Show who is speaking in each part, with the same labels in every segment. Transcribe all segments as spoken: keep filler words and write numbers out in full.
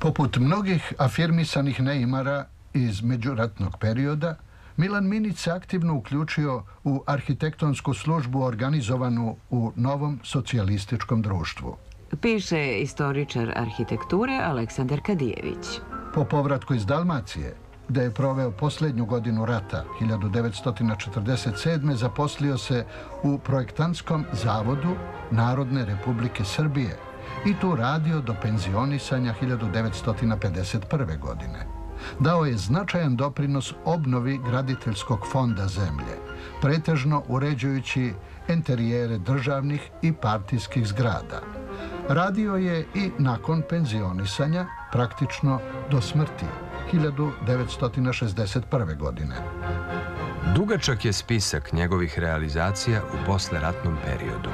Speaker 1: Poput mnogih afirmisanih neimara iz međuratnog perioda, Milan Minić se aktivno uključio u arhitektonsku službu organizovanu u novom socijalističkom društvu.
Speaker 2: Piše istoričar arhitekture Aleksandar Kadijević.
Speaker 1: Po povratku iz Dalmacije, gde je proveo posljednju godinu rata, hiljadu devetsto četrdeset sedme. zaposlio se u Projektantskom zavodu Narodne Republike Srbije i tu radio do penzionisanja hiljadu devetsto pedeset prve. godine. Dao je značajan doprinos obnovi graditeljskog fonda zemlje, pretežno uređujući enterijere državnih i partijskih zgrada. Radio je i nakon penzionisanja, praktično do smrti, hiljadu devetsto šezdeset prve. godine.
Speaker 3: Dugačak je spisak njegovih realizacija u posleratnom periodu.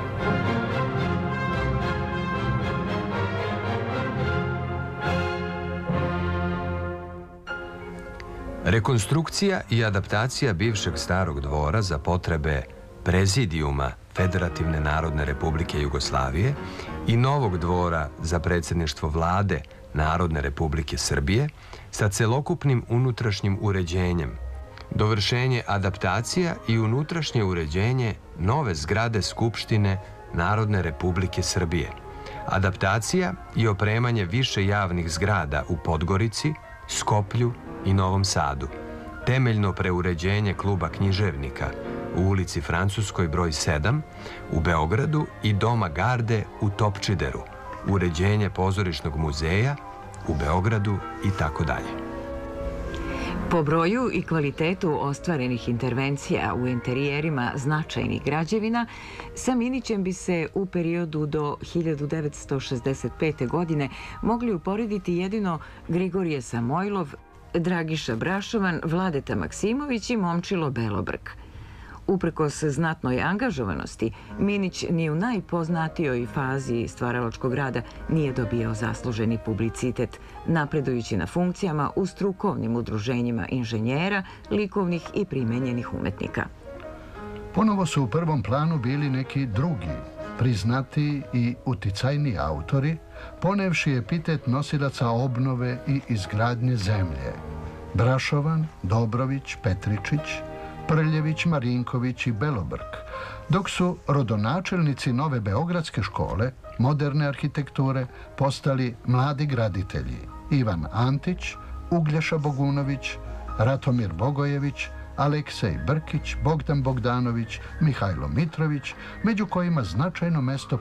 Speaker 3: Rekonstrukcija i adaptacija bivšeg starog dvora za potrebe Prezidijuma Federativne Narodne Republike Jugoslavije i novog dvora za predsjedništvo Vlade Narodne Republike Srbije sa celokupnim unutrašnjim uređenjem, dovršenje adaptacija i unutrašnje uređenje nove zgrade Skupštine Narodne Republike Srbije, adaptacija i opremanje više javnih zgrada u Podgorici, Skoplju i Novom Sadu, temeljno preuređenje kluba književnika u ulici Francuskoj broj sedam u Beogradu i Doma Garde u Topčideru, uređenje pozorišnog muzeja u Beogradu i tako dalje.
Speaker 2: Po broju i kvalitetu ostvarenih intervencija u enterijerima značajnih građevina, sa Minićem bi se u periodu do hiljadu devetsto šezdeset pete. godine mogli uporediti jedino Grigorije Samojlov, Dragiša Brašovan, Vladeta Maksimović i Momčilo Belobrk. Uprkos znatnoj angažovanosti, Minić ni u najpoznatijoj fazi stvaralačkog rada nije dobio zasluženi publicitet, napredujući na funkcijama u strukovnim udruženjima inženjera, likovnih i primenjenih umetnika.
Speaker 1: Ponovo su u prvom planu bili neki drugi, priznatiji i uticajniji autori, ponevši epitet nosilaca obnove i izgradnje zemlje: Brašovan, Dobrović, Petričić, Prljević, Marinković i Belobrk, dok su rodonačelnici nove beogradske škole, moderne arhitekture, postali mladi graditelji: Ivan Antić, Uglješa Bogunović, Ratomir Bogojević, Aleksej Brkić, Bogdan Bogdanović, Mihajlo Mitrović, među kojima značajno mesto